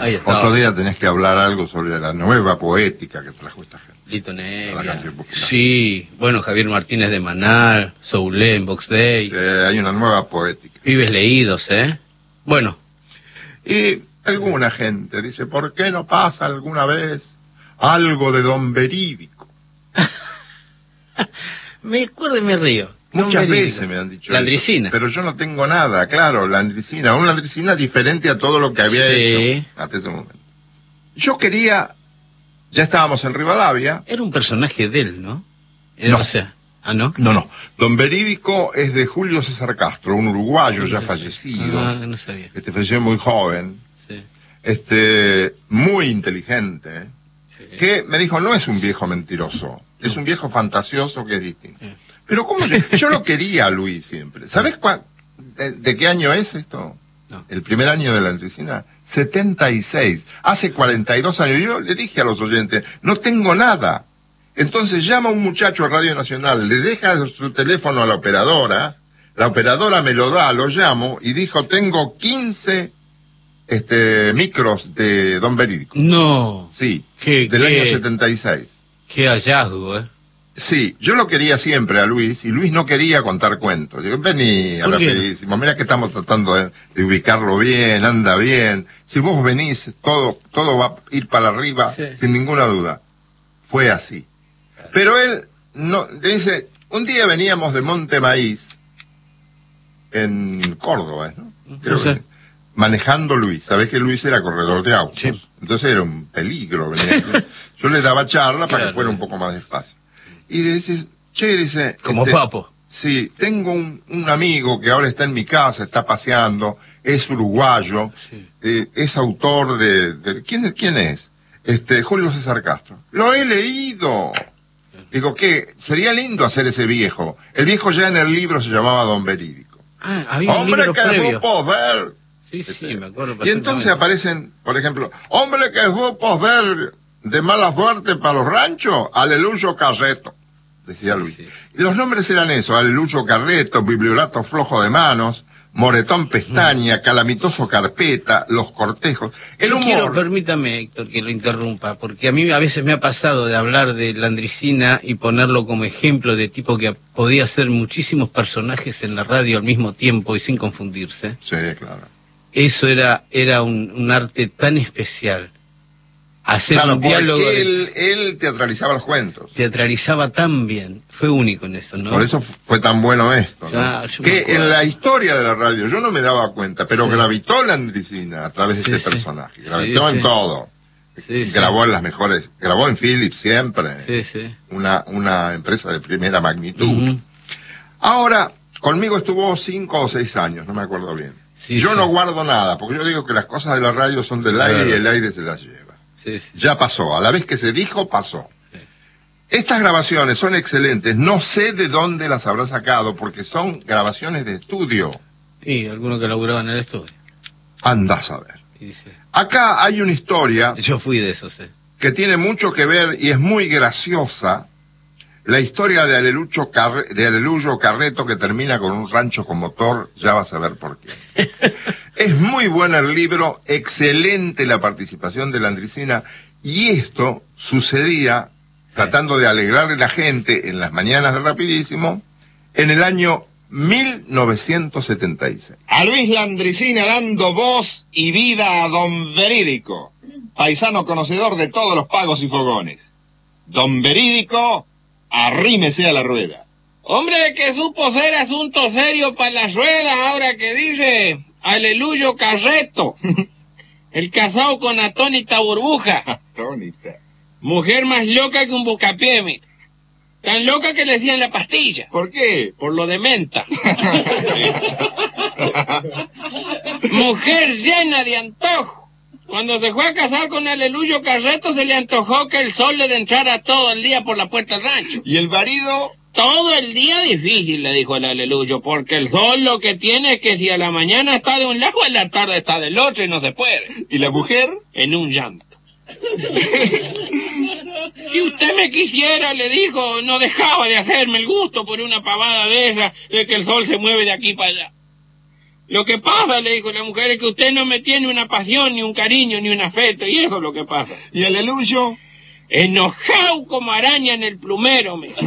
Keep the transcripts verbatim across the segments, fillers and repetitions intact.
Ahí está. Otro día tenés que hablar algo sobre la nueva poética que trajo esta gente. Lito Nevia. Sí, bueno, Javier Martínez de Manal, Soulé en Box Day. Sí, hay una nueva poética. Pibes leídos, ¿eh? Bueno. Y alguna gente dice, ¿por qué no pasa alguna vez algo de Don Verídico? Me acuerdo y me río. Muchas veces me han dicho la Landricina. Eso, pero yo no tengo nada, claro, la Landricina. Una Landricina diferente a todo lo que había sí. hecho hasta ese momento. Yo quería, ya estábamos en Rivadavia. Era un personaje de él, ¿no? Era, no. O sea, ¿ah, no? No, no. Don Verídico es de Julio César Castro, un uruguayo ya fallecido. Ah, no sabía. Este falleció muy joven. Sí. Este, muy inteligente. Sí. Que me dijo, no es un viejo mentiroso. No. Es un viejo fantasioso que es distinto. Sí. Pero ¿cómo yo? Yo lo quería a Luis siempre. ¿Sabés cuál, de, de qué año es esto? No. El primer año de la Landricina. setenta y seis. Hace cuarenta y dos años. Yo le dije a los oyentes, no tengo nada. Entonces llama un muchacho a Radio Nacional, le deja su teléfono a la operadora, la operadora me lo da, lo llamo, y dijo, tengo quince este, micros de Don Verídico. No. Sí, ¿Qué, del qué, año setenta y seis. Qué hallazgo, ¿eh? Sí, yo lo quería siempre a Luis, y Luis no quería contar cuentos. Digo, vení, rapidísimo, mira que estamos tratando de, de ubicarlo bien, anda bien. Si vos venís, todo, todo va a ir para arriba, sí. Sin ninguna duda. Fue así. Pero él, no, le dice, un día veníamos de Monte Maíz, en Córdoba, ¿no? Creo no sé. que, manejando Luis. Sabés que Luis era corredor de autos. Sí. Entonces era un peligro. Venía. Yo le daba charla para claro. que fuera un poco más despacio. Y dice, che, dice... Como este, papo. Sí, tengo un, un amigo que ahora está en mi casa, está paseando, es uruguayo, sí. eh, es autor de... de ¿quién, ¿Quién es? Este, Julio César Castro. Lo he leído. Digo, ¿qué? Sería lindo hacer ese viejo. El viejo ya en el libro se llamaba Don Verídico. Ah, había un hombre libro que previo. supo ver. Sí, sí, este, me acuerdo. Y entonces aparecen, por ejemplo, hombre que supo ver de mala suerte para los ranchos, Aleluyo Carreto, decía Luis. Sí, sí. Y los nombres eran eso, Aleluyo Carreto, Bibliorato Flojo de Manos, Moretón Pestaña, Calamitoso Carpeta, Los Cortejos. El Yo humor... quiero, permítame, Héctor, que lo interrumpa, porque a mí a veces me ha pasado de hablar de Landricina y ponerlo como ejemplo de tipo que podía hacer muchísimos personajes en la radio al mismo tiempo y sin confundirse. Sí, claro. Eso era, era un, un arte tan especial. Hacer claro, un diálogo... Porque él, de... él teatralizaba los cuentos. Teatralizaba tan bien. Fue único en eso, ¿no? Por eso fue tan bueno esto, ¿no? Ya, que en la historia de la radio, yo no me daba cuenta, pero sí. gravitó la Landricina a través sí, de este sí. personaje. Gravitó sí, en sí. todo. Sí, grabó sí. en las mejores, grabó en Philips siempre. Sí, sí. Una, una empresa de primera magnitud. Uh-huh. Ahora, conmigo estuvo cinco o seis años, no me acuerdo bien. Sí, yo sí. no guardo nada, porque yo digo que las cosas de la radio son del aire claro. y el aire se las lleva. Sí, sí. Ya pasó, a la vez que se dijo, pasó. Sí. Estas grabaciones son excelentes, no sé de dónde las habrá sacado, porque son grabaciones de estudio. Sí, algunos que laburaban en el estudio. Andás a ver. Sí, sí. Acá hay una historia... Yo fui de esos, eh. que tiene mucho que ver y es muy graciosa, la historia de Alelucho, Carre, de Aleluyo Carreto, que termina con un rancho con motor, ya vas a ver por qué. Es muy bueno el libro, excelente la participación de Landricina, y esto sucedía, sí. tratando de alegrarle a la gente en las mañanas de Rapidísimo, en el año mil novecientos setenta y seis. A Luis Landricina dando voz y vida a Don Verídico, paisano conocedor de todos los pagos y fogones. Don Verídico, arrímese a la rueda. Hombre que supo ser asunto serio para la rueda, ahora que dice Aleluyo Carreto. El casado con Atónita Burbuja. Atónita. Mujer más loca que un buscapié, mira. Tan loca que le decían la pastilla. ¿Por qué? Por lo de menta. Mujer llena de antojo. Cuando se fue a casar con Aleluyo Carreto, se le antojó que el sol le entrara todo el día por la puerta del rancho. ¿Y el marido? Todo el día difícil, le dijo el Aleluyo, porque el sol lo que tiene es que si a la mañana está de un lado, a la tarde está del otro y no se puede. ¿Y la mujer? En un llanto. Si usted me quisiera, le dijo, no dejaba de hacerme el gusto por una pavada de esa, de que el sol se mueve de aquí para allá. Lo que pasa, le dijo la mujer, es que usted no me tiene una pasión, ni un cariño, ni un afecto, y eso es lo que pasa. ¿Y el Aleluyo? Enojado como araña en el plumero, me.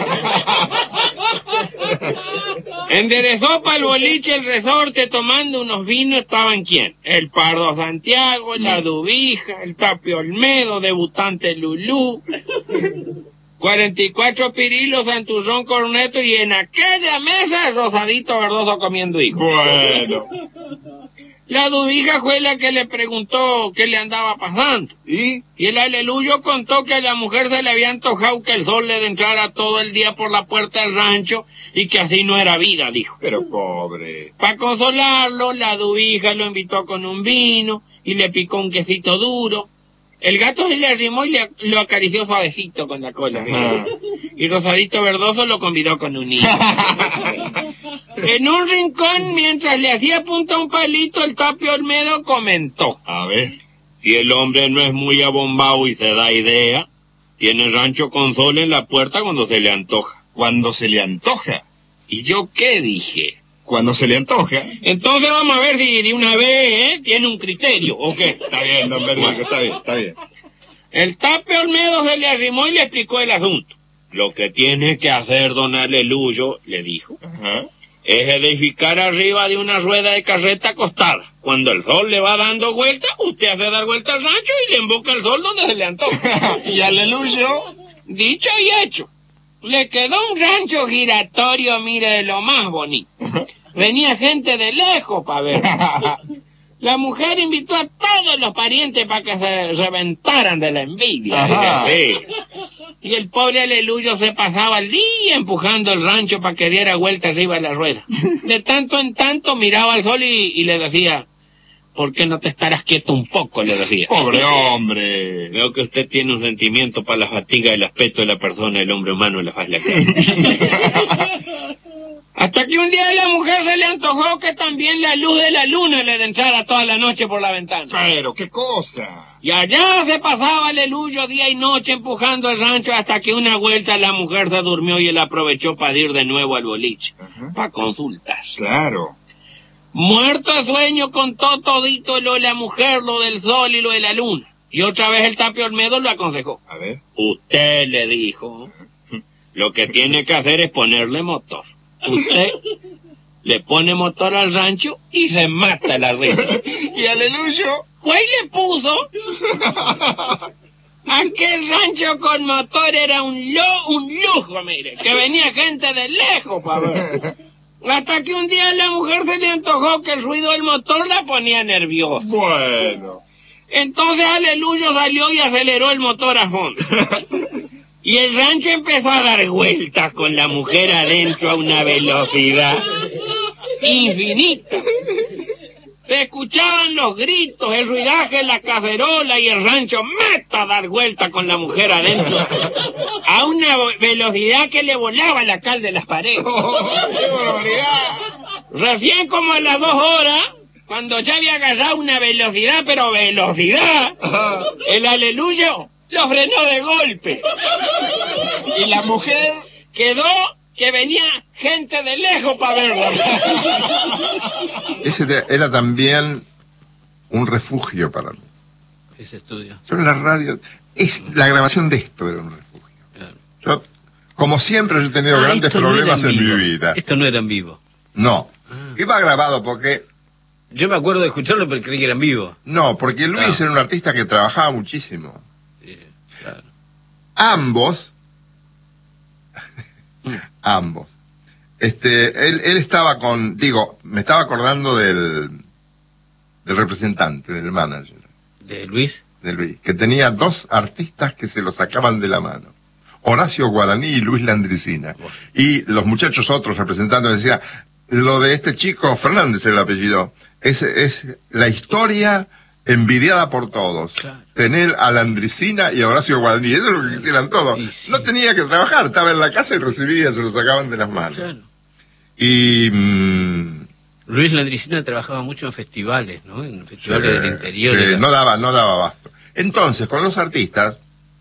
Enderezó para el boliche el resorte tomando unos vinos. ¿Estaban quién? El Pardo Santiago, la Dubija, el Tapio Olmedo, debutante Lulú, cuarenta y cuatro Pirilo, Santurrón Corneto, y en aquella mesa Rosadito Verdoso comiendo hijos. Bueno. La Dubija fue la que le preguntó qué le andaba pasando. ¿Y? Y el Aleluyo contó que a la mujer se le había antojado que el sol le entrara todo el día por la puerta del rancho y que así no era vida, dijo. Pero pobre. Para consolarlo, la Dubija lo invitó con un vino y le picó un quesito duro. El gato se le arrimó y le, lo acarició suavecito con la cola. Ah. Y Rosadito Verdoso lo convidó con un niño. En un rincón, mientras le hacía punta un palito, el Tapio Olmedo comentó: A ver. si el hombre no es muy abombado y se da idea, tiene rancho con sol en la puerta cuando se le antoja. Cuando se le antoja. ¿Y yo qué dije? Cuando se le antoja. Entonces vamos a ver si de una vez, ¿eh? Tiene un criterio, ¿o qué? Está bien, don Verdico, está bien, está bien. El Tapio Olmedo se le arrimó y le explicó el asunto. Lo que tiene que hacer don Aleluyo, le dijo, Ajá. es edificar arriba de una rueda de carreta acostada. Cuando el sol le va dando vuelta, usted hace dar vuelta al rancho y le emboca el sol donde se le antoja. ¿Y Aleluyo? Dicho y hecho. Le quedó un rancho giratorio, mire, de lo más bonito. Venía gente de lejos para ver. La mujer invitó a todos los parientes para que se reventaran de la envidia. Ajá. Sí. Y el pobre Aleluyo se pasaba el día empujando el rancho para que diera vuelta arriba de la rueda. De tanto en tanto miraba al sol y, y le decía: ¿por qué no te estarás quieto un poco? Le decía. Pobre hombre. Veo que usted tiene un sentimiento para la fatiga y el aspecto de la persona, el hombre humano en la faz de la cara. Hasta que un día a la mujer se le antojó que también la luz de la luna le entrara toda la noche por la ventana. Pero, ¿qué cosa? Y allá se pasaba Aleluyo día y noche empujando el rancho hasta que una vuelta la mujer se durmió y él aprovechó para ir de nuevo al boliche, para consultar. Claro. Muerto de sueño contó todito lo de la mujer, lo del sol y lo de la luna. Y otra vez el Tapio Olmedo lo aconsejó. A ver. Usted, le dijo, lo que tiene que hacer es ponerle motor. Usted le pone motor al rancho y se mata la risa. ¿Y Aleluyo? Fue y le puso. Aquel rancho con motor era un, lo, un lujo, mire, que venía gente de lejos para ver. Hasta que un día a la mujer se le antojó que el ruido del motor la ponía nerviosa. Bueno. Entonces Aleluyo salió y aceleró el motor a fondo. Y el rancho empezó a dar vueltas con la mujer adentro a una velocidad infinita. Se escuchaban los gritos, el ruidaje, la cacerola y el rancho meta a dar vueltas con la mujer adentro a una velocidad que le volaba la cal de las paredes. Oh, ¡qué barbaridad! Recién como a las dos horas, cuando ya había agarrado una velocidad, pero velocidad, el Aleluyo lo frenó de golpe. ¿Y la mujer? Quedó que venía gente de lejos para verlo. Ese de- era también un refugio para mí. Ese estudio. Yo en la radio, es, la grabación de esto era un refugio. Claro. Yo, como siempre, yo he tenido Ah, grandes esto no era problemas en vivo. mi vida. Esto no era en vivo. No. Iba grabado porque... Yo me acuerdo de escucharlo, pero creí que era en vivo. No, porque Luis Ah. era un artista que trabajaba muchísimo. Sí, claro. Ambos, ambos, este, él, él estaba con, digo, me estaba acordando del, del representante, del manager, ¿De Luis? de Luis, que tenía dos artistas que se lo sacaban de la mano. Horacio Guaraní y Luis Landricina. Y los muchachos otros representantes me decían, lo de este chico, Fernández el apellido, es, es la historia envidiada por todos. Claro. Tener a Landricina y a Horacio Guaraní, eso es lo que quisieran todos. Y sí. No tenía que trabajar, estaba en la casa y recibía, se lo sacaban de las manos. Claro. Y... mm, Luis Landricina trabajaba mucho en festivales, ¿no? En festivales sí, del interior. sí, de la- no daba, no daba abasto. Entonces, con los artistas,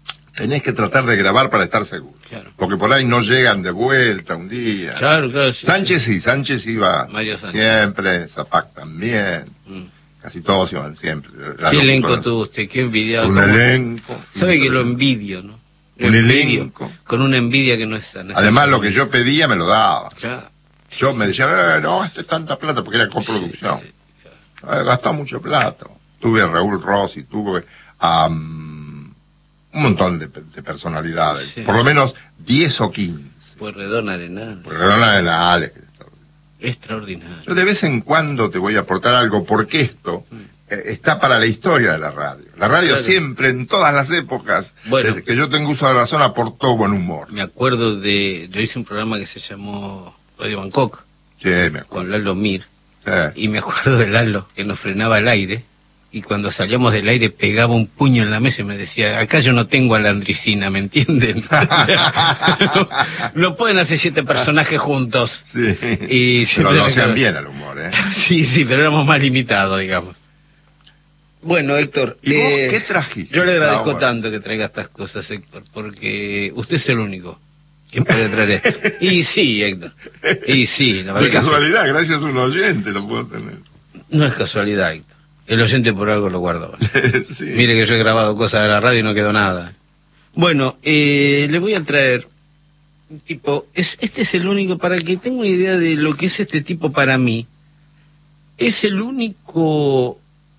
tenés que tratar de grabar para estar seguro. Claro. Porque por ahí no llegan de vuelta un día. Claro, claro. Sí, Sánchez sí, Sánchez iba Sánchez. siempre, Zapac también. Mm. Casi todos iban siempre. La ¿Qué elenco tuvo usted? ¿Qué envidiado? Un elenco. ¿Sabe que lo envidio, no? Lo un envidio, elenco. Con una envidia que no es sana. Además, lo que yo pedía me lo daba. Claro. Yo me decían, eh, no, esto es tanta plata, porque era coproducción. Sí, sí, claro. eh, gastó mucho plata. Tuve a Raúl Rossi, tuve a um, un montón de, de personalidades. Sí. Por lo menos diez o quince. Pueyrredón Arenal. Pueyrredón Arenal. Extraordinario. Yo de vez en cuando te voy a aportar algo, porque esto mm. eh, está para la historia de la radio. La radio claro. siempre, en todas las épocas, bueno, desde que yo tengo uso de razón, aportó buen humor. Me acuerdo de... Yo hice un programa que se llamó Radio Bangkok. Sí, me acuerdo. Con Lalo Mir. Sí. Y me acuerdo de Lalo, que nos frenaba el aire. Y cuando salíamos del aire pegaba un puño en la mesa y me decía, acá yo no tengo a la Andricina, ¿me entienden? no, no pueden hacer siete personajes juntos. Sí, y pero lo hacían bien al humor, ¿eh? Sí, sí, pero éramos más limitados, digamos. Bueno, Héctor, ¿y vos eh, qué trajiste? Yo le agradezco tanto que traiga estas cosas, Héctor, porque usted es el único que puede traer esto. Y sí, Héctor, y sí. La verdad de casualidad, sí. Gracias a un oyente lo puedo tener. No es casualidad, Héctor. El oyente por algo lo guardó. Sí. Mire que yo he grabado cosas de la radio y no quedó nada. Bueno, eh, le voy a traer un tipo... Es, este es el único, para que tenga una idea de lo que es este tipo para mí, es el único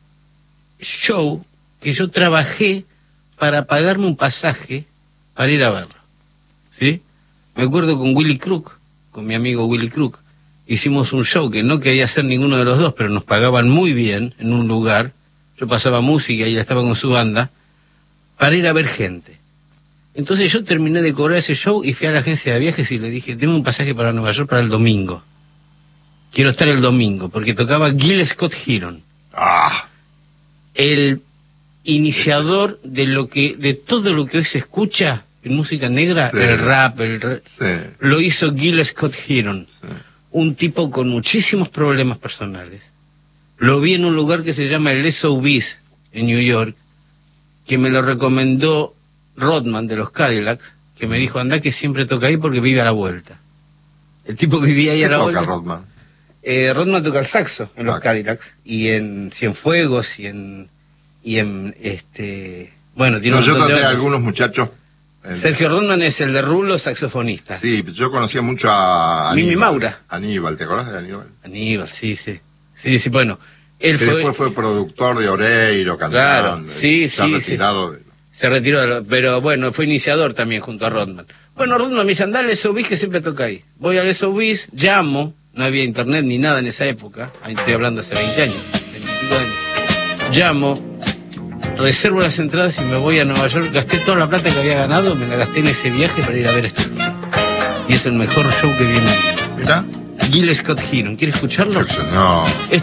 show que yo trabajé para pagarme un pasaje para ir a verlo. ¿Sí? Me acuerdo con Willy Crook, con mi amigo Willy Crook. Hicimos un show que no quería hacer ninguno de los dos, pero nos pagaban muy bien en un lugar. Yo pasaba música y él estaba con su banda, para ir a ver gente. Entonces yo terminé de cobrar ese show y fui a la agencia de viajes y le dije, deme un pasaje para Nueva York para el domingo. Quiero estar el domingo, porque tocaba Gil Scott Heron. Ah. El iniciador de lo que, de todo lo que hoy se escucha en música negra, sí. el rap, el rap, sí. lo hizo Gil Scott Heron. Sí. Un tipo con muchísimos problemas personales. Lo vi en un lugar que se llama el S O B's en New York, que me lo recomendó Rodman de los Cadillacs, que me dijo, anda que siempre toca ahí porque vive a la vuelta. El tipo vivía ahí a la toca vuelta. Rodman? Eh, Rodman toca el saxo en los ah. Cadillacs, y en Cienfuegos, y en... y en este bueno, tiene no, un yo traté de a algunos muchachos. El... Sergio Rodman es el de Rulo, saxofonista. Sí, yo conocía mucho a Aníbal. Mimi Maura. Aníbal, ¿te acordás de Aníbal? Aníbal, sí, sí. Sí, sí, bueno. Él que fue... después fue productor de Oreiro, cantando. Claro, sí, se sí. retirado sí. De... Se retiró, de lo... pero bueno, fue iniciador también junto a Rodman. Bueno, Rodman me dice, andá al S O B's que siempre toca ahí. Voy al S O B's, llamo, no había internet ni nada en esa época, ahí estoy hablando hace veinte años, veinticinco años. Llamo, reservo las entradas y me voy a Nueva York. Gasté toda la plata que había ganado, me la gasté en ese viaje para ir a ver esto. Y es el mejor show que vi en mi vida. ¿Mirá? Gil Scott Heron, ¿quiere escucharlo? No.